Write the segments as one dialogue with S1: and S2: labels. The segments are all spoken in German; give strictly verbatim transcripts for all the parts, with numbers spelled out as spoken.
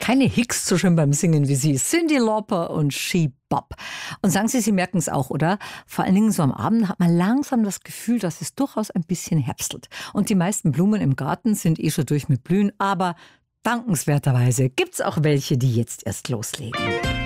S1: Keine Hicks so schön beim Singen wie sie. Cyndi Lauper und She Bop. Und sagen Sie, Sie merken es auch, oder? Vor allen Dingen so am Abend hat man langsam das Gefühl, dass es durchaus ein bisschen herbstelt. Und die meisten Blumen im Garten sind eh schon durch mit Blühen. Aber dankenswerterweise gibt es auch welche, die jetzt erst loslegen.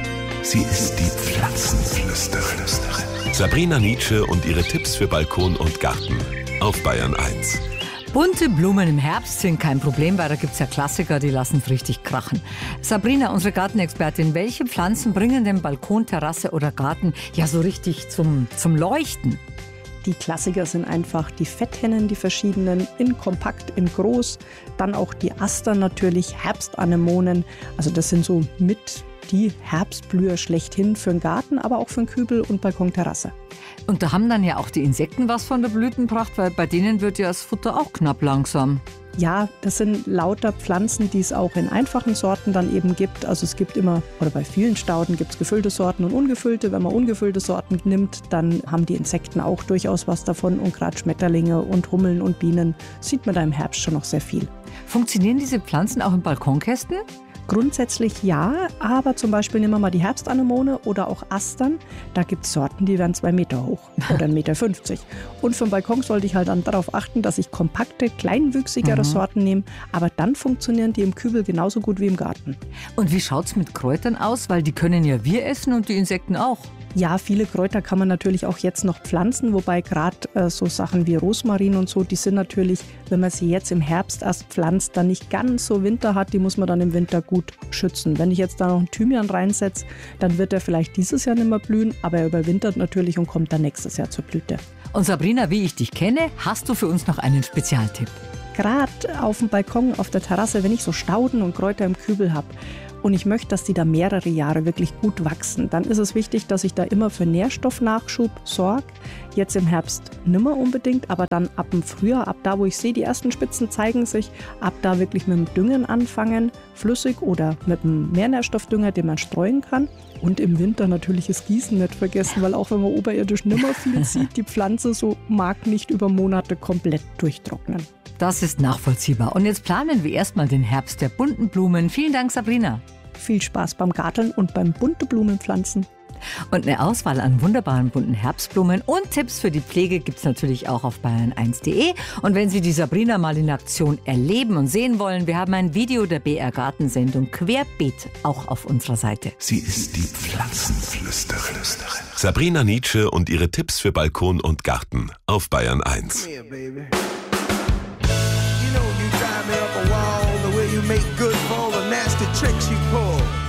S2: Sie ist die Pflanzenflüsterin. Sabrina Nitzsche und ihre Tipps für Balkon und Garten auf Bayern eins.
S1: Bunte Blumen im Herbst sind kein Problem, weil da gibt es ja Klassiker, die lassen es richtig krachen. Sabrina, unsere Gartenexpertin, welche Pflanzen bringen den Balkon, Terrasse oder Garten ja so richtig zum, zum Leuchten?
S3: Die Klassiker sind einfach die Fetthennen, die verschiedenen, in kompakt, in groß. Dann auch die Astern natürlich, Herbstanemonen. Also das sind so mit die Herbstblüher schlechthin für den Garten, aber auch für den Kübel und Balkonterrasse.
S1: Und da haben dann ja auch die Insekten was von der Blütenpracht, weil bei denen wird ja das Futter auch knapp langsam.
S3: Ja, das sind lauter Pflanzen, die es auch in einfachen Sorten dann eben gibt. Also es gibt immer, oder bei vielen Stauden gibt es gefüllte Sorten und ungefüllte. Wenn man ungefüllte Sorten nimmt, dann haben die Insekten auch durchaus was davon. Und gerade Schmetterlinge und Hummeln und Bienen sieht man da im Herbst schon noch sehr viel.
S1: Funktionieren diese Pflanzen auch in Balkonkästen?
S3: Grundsätzlich ja, aber zum Beispiel nehmen wir mal die Herbstanemone oder auch Astern. Da gibt es Sorten, die werden zwei Meter hoch oder ein Meter fünfzig. Und für den Balkon sollte ich halt dann darauf achten, dass ich kompakte, kleinwüchsigere mhm. Sorten nehme. Aber dann funktionieren die im Kübel genauso gut wie im Garten.
S1: Und wie schaut es mit Kräutern aus? Weil die können ja wir essen und die Insekten auch.
S3: Ja, viele Kräuter kann man natürlich auch jetzt noch pflanzen, wobei gerade äh, so Sachen wie Rosmarin und so, die sind natürlich, wenn man sie jetzt im Herbst erst pflanzt, dann nicht ganz so Winter hat, die muss man dann im Winter gut schützen. Wenn ich jetzt da noch einen Thymian reinsetze, dann wird er vielleicht dieses Jahr nicht mehr blühen, aber er überwintert natürlich und kommt dann nächstes Jahr zur Blüte.
S1: Und Sabrina, wie ich dich kenne, hast du für uns noch einen Spezialtipp?
S3: Gerade auf dem Balkon, auf der Terrasse, wenn ich so Stauden und Kräuter im Kübel habe, und ich möchte, dass die da mehrere Jahre wirklich gut wachsen, dann ist es wichtig, dass ich da immer für Nährstoffnachschub sorge. Jetzt im Herbst nimmer unbedingt, aber dann ab dem Frühjahr, ab da, wo ich sehe, die ersten Spitzen zeigen sich, ab da wirklich mit dem Düngen anfangen, flüssig oder mit einem Mehrnährstoffdünger, den man streuen kann. Und im Winter natürlich das Gießen nicht vergessen, weil auch wenn man oberirdisch nimmer viel sieht, die Pflanze so mag nicht über Monate komplett durchtrocknen.
S1: Das ist nachvollziehbar. Und jetzt planen wir erstmal den Herbst der bunten Blumen. Vielen Dank, Sabrina.
S3: Viel Spaß beim Garteln und beim bunte Blumenpflanzen.
S1: Und eine Auswahl an wunderbaren bunten Herbstblumen und Tipps für die Pflege gibt es natürlich auch auf bayern eins punkt de. Und wenn Sie die Sabrina mal in Aktion erleben und sehen wollen, wir haben ein Video der B R-Gartensendung Querbeet auch auf unserer Seite.
S2: Sie ist die Pflanzenflüsterin. Sabrina Nitzsche und ihre Tipps für Balkon und Garten auf Bayern eins.
S4: Come here, baby. You know you drive me up a wall the way you make good for all the nasty tricks you pull.